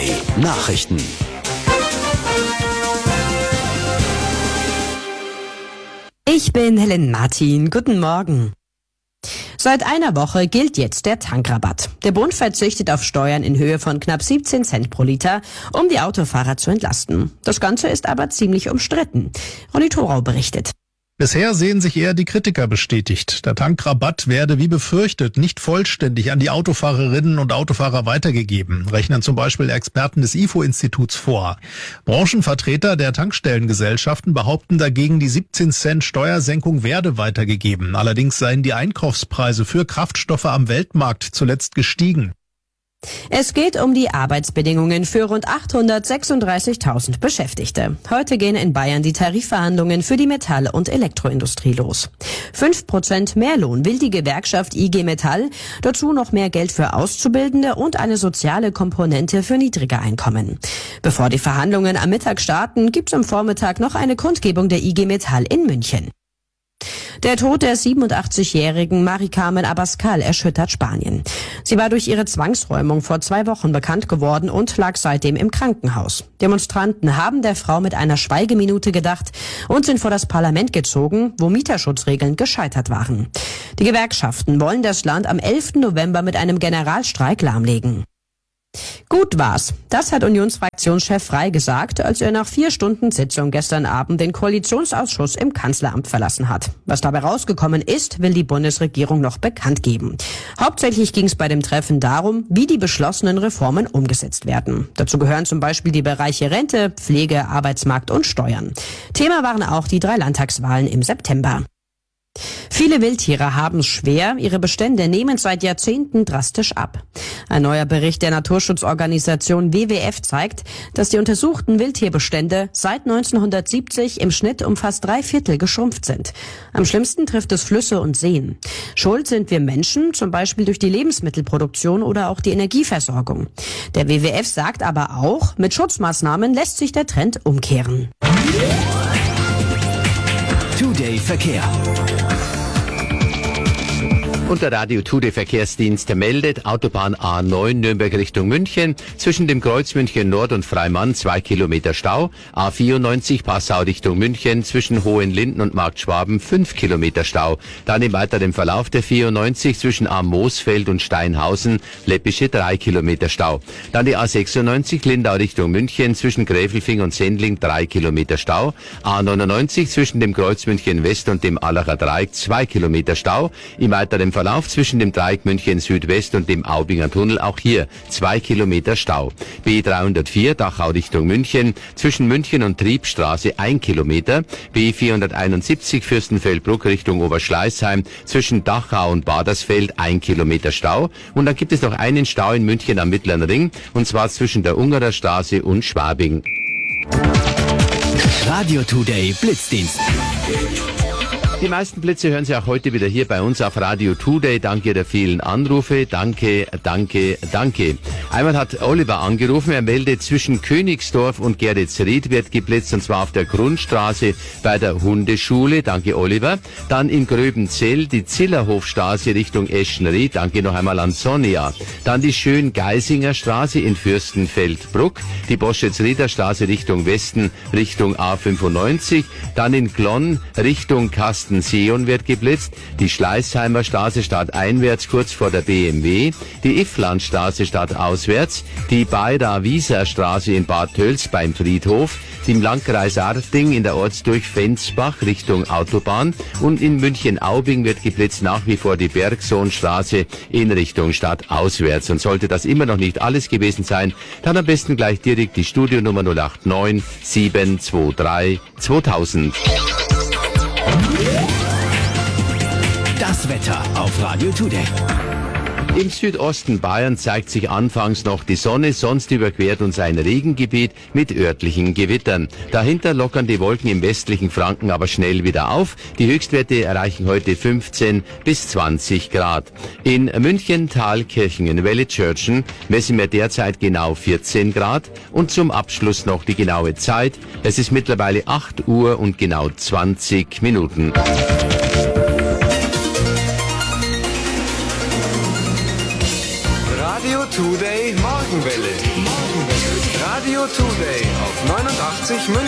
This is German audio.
Today Nachrichten. Ich bin Helen Martin. Guten Morgen. Seit einer Woche gilt jetzt der Tankrabatt. Der Bund verzichtet auf Steuern in Höhe von knapp 17 Cent pro Liter, um die Autofahrer zu entlasten. Das Ganze ist aber ziemlich umstritten. Ronny Thorau berichtet. Bisher sehen sich eher die Kritiker bestätigt. Der Tankrabatt werde wie befürchtet nicht vollständig an die Autofahrerinnen und Autofahrer weitergegeben, rechnen zum Beispiel Experten des IFO-Instituts vor. Branchenvertreter der Tankstellengesellschaften behaupten dagegen, die 17 Cent Steuersenkung werde weitergegeben. Allerdings seien die Einkaufspreise für Kraftstoffe am Weltmarkt zuletzt gestiegen. Es geht um die Arbeitsbedingungen für rund 836.000 Beschäftigte. Heute gehen in Bayern die Tarifverhandlungen für die Metall- und Elektroindustrie los. 5% mehr Lohn will die Gewerkschaft IG Metall, dazu noch mehr Geld für Auszubildende und eine soziale Komponente für niedrige Einkommen. Bevor die Verhandlungen am Mittag starten, gibt's am Vormittag noch eine Kundgebung der IG Metall in München. Der Tod der 87-jährigen Mari Carmen Abascal erschüttert Spanien. Sie war durch ihre Zwangsräumung vor 2 Wochen bekannt geworden und lag seitdem im Krankenhaus. Demonstranten haben der Frau mit einer Schweigeminute gedacht und sind vor das Parlament gezogen, wo Mieterschutzregeln gescheitert waren. Die Gewerkschaften wollen das Land am 11. November mit einem Generalstreik lahmlegen. Gut war's. Das hat Unionsfraktionschef Frey gesagt, als er nach 4 Stunden Sitzung gestern Abend den Koalitionsausschuss im Kanzleramt verlassen hat. Was dabei rausgekommen ist, will die Bundesregierung noch bekannt geben. Hauptsächlich ging es bei dem Treffen darum, wie die beschlossenen Reformen umgesetzt werden. Dazu gehören zum Beispiel die Bereiche Rente, Pflege, Arbeitsmarkt und Steuern. Thema waren auch die 3 Landtagswahlen im September. Viele Wildtiere haben es schwer, ihre Bestände nehmen seit Jahrzehnten drastisch ab. Ein neuer Bericht der Naturschutzorganisation WWF zeigt, dass die untersuchten Wildtierbestände seit 1970 im Schnitt um fast 3/4 geschrumpft sind. Am schlimmsten trifft es Flüsse und Seen. Schuld sind wir Menschen, zum Beispiel durch die Lebensmittelproduktion oder auch die Energieversorgung. Der WWF sagt aber auch, mit Schutzmaßnahmen lässt sich der Trend umkehren. Today Verkehr. Und der Radio Today Verkehrsdienst meldet, Autobahn A9 Nürnberg Richtung München, zwischen dem Kreuz München Nord und Freimann 2 Kilometer Stau, A94 Passau Richtung München, zwischen Hohenlinden und Marktschwaben 5 Kilometer Stau. Dann im weiteren Verlauf der 94 zwischen Moosfeld und Steinhausen, Läppische 3 Kilometer Stau. Dann die A96 Lindau Richtung München, zwischen Gräfelfing und Sendling 3 Kilometer Stau, A99 zwischen dem Kreuz München West und dem Allacher Dreieck 2 Kilometer Stau, im weiteren Verlauf zwischen dem Dreieck München Südwest und dem Aubinger Tunnel auch hier 2 Kilometer Stau. B304 Dachau Richtung München, zwischen München und Triebstraße 1 Kilometer. B471 Fürstenfeldbruck Richtung Oberschleißheim, zwischen Dachau und Badersfeld 1 Kilometer Stau. Und dann gibt es noch einen Stau in München am Mittleren Ring, und zwar zwischen der Ungerer Straße und Schwabing. Radio Today Blitzdienst. Die meisten Blitze hören Sie auch heute wieder hier bei uns auf Radio Today. Danke der vielen Anrufe. Danke, danke, danke. Einmal hat Oliver angerufen. Er meldet, zwischen Königsdorf und Geretsried wird geblitzt, und zwar auf der Grundstraße bei der Hundeschule. Danke, Oliver. Dann in Gröbenzell die Zillerhofstraße Richtung Eschenried. Danke noch einmal an Sonja. Dann die Schön-Geisinger Straße in Fürstenfeldbruck. Die Boschetz-Rieder Straße Richtung Westen, Richtung A95. Dann in Glonn Richtung Kastenseeon wird geblitzt. Die Schleißheimer Straße stadteinwärts kurz vor der BMW. Die Ifflandstraße stadtauswärts. Die Beira-Wieser Straße in Bad Tölz beim Friedhof. Im Landkreis Arting in der Ortsdurch Fensbach Richtung Autobahn. Und in München-Aubing wird geblitzt nach wie vor die Bergsohnstraße in Richtung stadtauswärts. Und sollte das immer noch nicht alles gewesen sein, dann am besten gleich direkt die Studionummer 089 723 2000. Das Wetter auf Radio Today. Im Südosten Bayern zeigt sich anfangs noch die Sonne, sonst überquert uns ein Regengebiet mit örtlichen Gewittern. Dahinter lockern die Wolken im westlichen Franken aber schnell wieder auf. Die Höchstwerte erreichen heute 15 bis 20 Grad. In München, Thalkirchen, in Wellitzschörtchen messen wir derzeit genau 14 Grad. Und zum Abschluss noch die genaue Zeit. Es ist mittlerweile 8 Uhr und genau 20 Minuten. Radio Today Morgenwelle. Radio Today auf 89 München.